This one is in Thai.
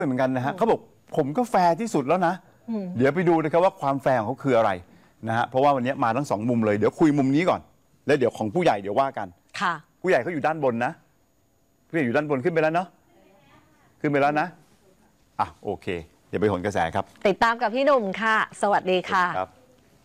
เหมือนกันนะฮะเขาบอกผมก็แฟร์ที่สุดแล้วนะเดี๋ยวไปดูนะครับว่าความแฟร์ของเขาคืออะไรนะฮะเพราะว่าวันนี้มาทั้งสองมุมเลยเดี๋ยวคุยมุมนี้ก่อนแล้วเดี๋ยวของผู้ใหญ่เดี๋ยวว่ากันค่ะผู้ใหญ่เขาอยู่ด้านบนนะผู้ใหญ่อยู่ด้านบนขึ้นไปแล้วเนาะขึ้นไปแล้วนะโอเคเดี๋ยวไปหนกระแสครับติดตามกับพี่หนุ่มค่ะสวัสดีค่ะครับ